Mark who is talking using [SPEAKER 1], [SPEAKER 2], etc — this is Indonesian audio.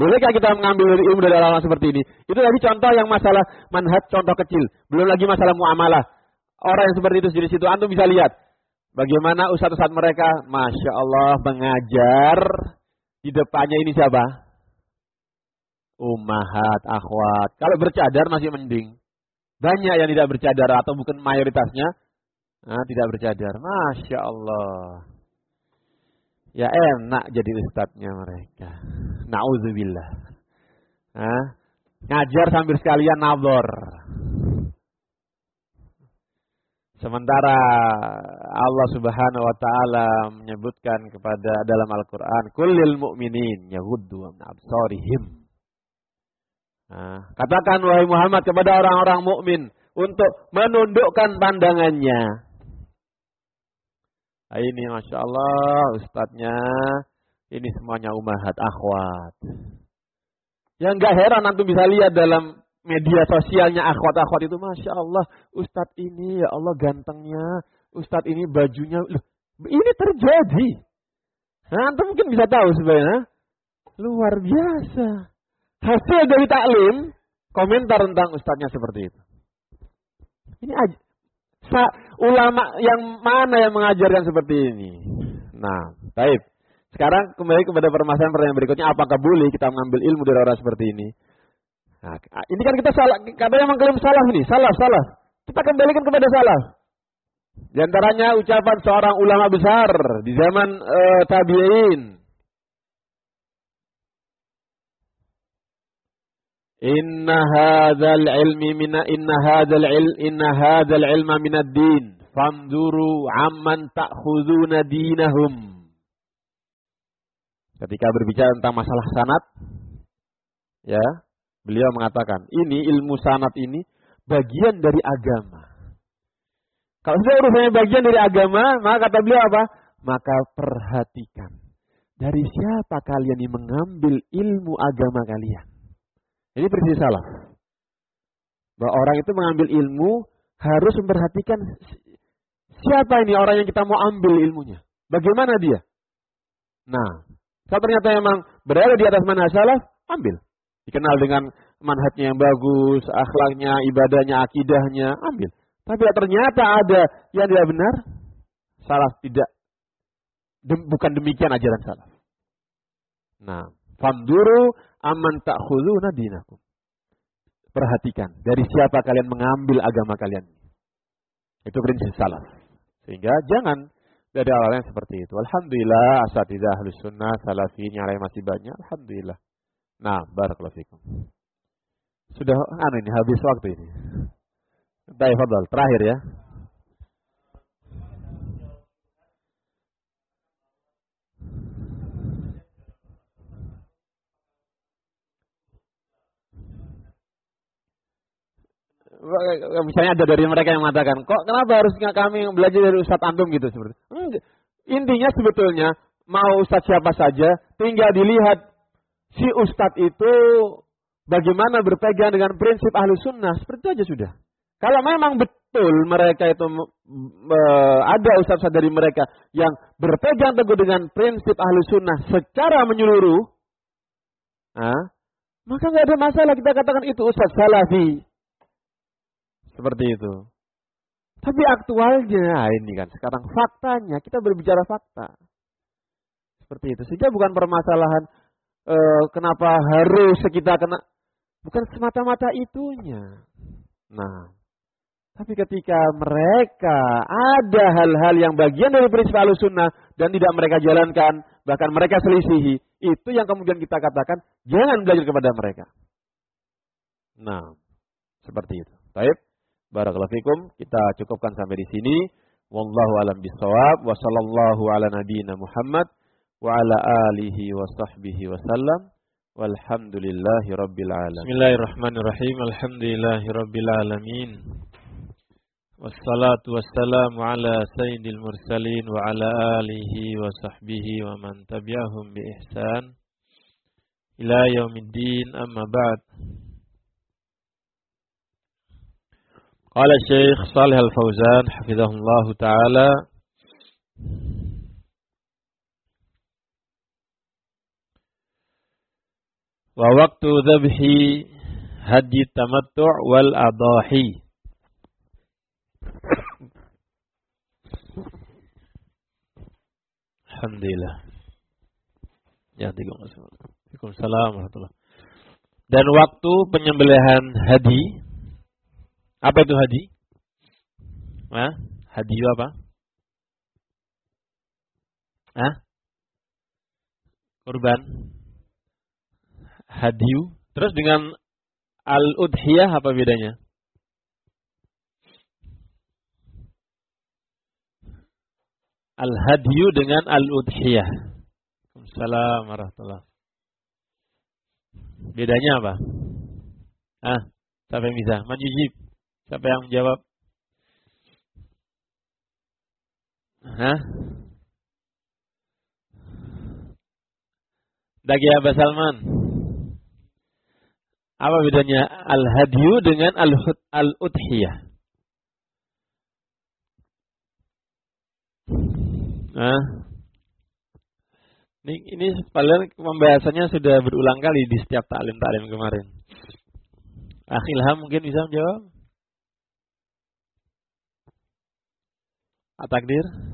[SPEAKER 1] Bolehkah kita mengambil ilmu dari ulama seperti ini? Itu tadi contoh yang masalah manhaj, contoh kecil. Belum lagi masalah muamalah. Orang yang seperti itu di situ antum bisa lihat bagaimana ustaz-ustaz mereka, masya Allah, mengajar di depannya ini siapa? Ummahat, akhwat. Kalau bercadar masih mending. Banyak yang tidak bercadar atau bukan mayoritasnya tidak bercadar. Masya Allah. Ya enak jadi ustadznya mereka. Na'udzubillah. Ngajar sambil sekalian nabor. Sementara Allah Subhanahu wa taala menyebutkan kepada dalam Al-Qur'an, "Kullil mu'minin yaghuddu min absarihim." Katakan wahai Muhammad kepada orang-orang mukmin untuk menundukkan pandangannya. Ini Masya Allah ustadznya, ini semuanya ummahat akhwat. Ya enggak heran antum bisa lihat dalam media sosialnya akhwat-akhwat itu, Masya Allah ustadz ini ya Allah gantengnya, ustadz ini bajunya, loh, ini terjadi. Antum mungkin bisa tahu sebenarnya, luar biasa. Hasil dari taklim, komentar tentang ustadznya seperti itu. Ini aja. Ulama yang mana yang mengajarkan seperti ini? Nah, baik. Sekarang kembali kepada permasalahan berikutnya, apakah boleh kita mengambil ilmu dari orang seperti ini? Nah, ini kan kita salah, katanya mengklaim salah ini, salah. Kita kembalikan kepada salah. Di antaranya ucapan seorang ulama besar di zaman tabi'in. Inna hadzal ilma minad din famduru amman ta'khuduna dinahum. Ketika berbicara tentang masalah sanad, ya, beliau mengatakan, ini ilmu sanad ini bagian dari agama. Kalau sudah urusannya bagian dari agama, maka kata beliau apa? Maka perhatikan dari siapa kalian yang mengambil ilmu agama kalian. Ini prinsip salaf. Bahwa orang itu mengambil ilmu harus memperhatikan siapa ini orang yang kita mau ambil ilmunya. Bagaimana dia? Nah, kalau ternyata memang berada di atas manhaj salaf, ambil. Dikenal dengan manhajnya yang bagus, akhlaknya, ibadahnya, akidahnya, ambil. Tapi ternyata ada yang tidak benar, salaf tidak. Bukan demikian ajaran salaf. Nah, famduru amman ta'khuduna dinakum. Perhatikan dari siapa kalian mengambil agama kalian. Itu prinsip salaf. Sehingga jangan dari awal yang seperti itu. Alhamdulillah asatidzah ahlus sunnah salafi yang lain masih banyak. Alhamdulillah. Nah, barakallahu fikum. Sudah ini habis waktu ini. Baik, fadhal. Terakhir ya. Misalnya ada dari mereka yang mengatakan, kok kenapa harusnya kami belajar dari Ustadz Antum gitu seperti. Intinya sebetulnya mau Ustadz siapa saja, tinggal dilihat si Ustadz itu bagaimana berpegang dengan prinsip ahlu sunnah, seperti itu aja sudah. Kalau memang betul mereka itu ada ustadz dari mereka yang berpegang teguh dengan prinsip ahlu sunnah secara menyeluruh, maka nggak ada masalah kita katakan itu ustadz salafi. Seperti itu. Tapi aktualnya ini kan sekarang faktanya kita berbicara fakta. Seperti itu. Sehingga bukan permasalahan kenapa harus kita kena, bukan semata-mata itunya. Nah, tapi ketika mereka ada hal-hal yang bagian dari prinsip Ahlussunnah dan tidak mereka jalankan, bahkan mereka selisihi, itu yang kemudian kita katakan jangan belajar kepada mereka. Nah, seperti itu. Baik. Barakallahu fikum, kita cukupkan sampai di sini. Wallahu a'lam bishawab wa sallallahu ala nabiyyina Muhammad wa ala alihi wa sahbihi wa sallam. Walhamdulillahi rabbil alamin. Bismillahirrahmanirrahim. Alhamdulillahi rabbil alamin. Wassalatu wassalamu ala sayyidil mursalin wa ala alihi wa sahbihi wa man tabi'ahum bi ihsan ila yaumiddin, amma ba'd. Qala Syekh Shalih Al-Fauzan hafizahullah ta'ala Wa waktu dzabhi hadi tamattu' wal adahi. Alhamdulillah. Ya, Waalaikumsalam warahmatullahi. Dan waktu penyembelihan hadi, apa itu hadi? Hah? Hadi apa? Hah? Kurban. Hadiu. Terus dengan al-udhiyah apa bedanya? Al-hadiyu dengan al-udhiyah. Waalaikumsalam warahmatullahi. Bedanya apa? Siapa yang bisa? Majujib. Siapa yang menjawab? Dagi Abah Salman. Apa bedanya al-hadiyu dengan al-udhiyah? Ini padahal pembahasannya sudah berulang kali di setiap taklim kemarin. Akhilham mungkin bisa menjawab? At-Takdir?